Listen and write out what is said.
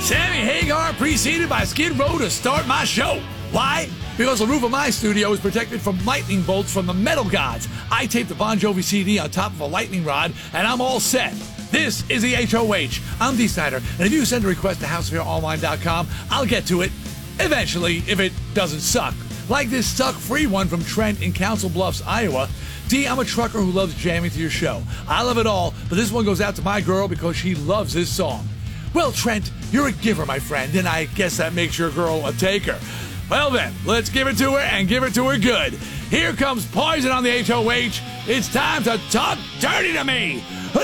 Sammy Hagar preceded by Skid Row to start my show. Why? Because the roof of my studio is protected from lightning bolts from the metal gods. I taped the Bon Jovi CD on top of a lightning rod, and I'm all set. This is the HOH. I'm Dee Snider, and if you send a request to HouseOfAirOnline.com, I'll get to it eventually if it doesn't suck. Like this suck-free one from Trent in Council Bluffs, Iowa. D, I'm a trucker who loves jamming to your show. I love it all, but this one goes out to my girl because she loves this song. Well, Trent, you're a giver, my friend, and I guess that makes your girl a taker. Well then, let's give it to her and give it to her good. Here comes Poison on the HOH. It's time to talk dirty to me.